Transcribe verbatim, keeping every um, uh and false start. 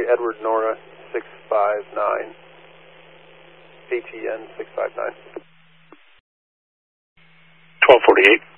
Edward Nora six five nine. A T N six five nine. twelve forty-eight.